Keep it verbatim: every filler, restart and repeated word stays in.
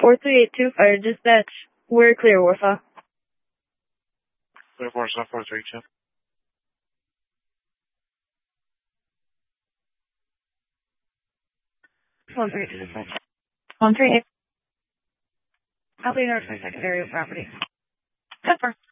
four three eight two, fire dispatch. We're clear, Warsaw. Clear, Warsaw, four three two. One three eight two. One three eight. I'll be in our secondary property. Confirm.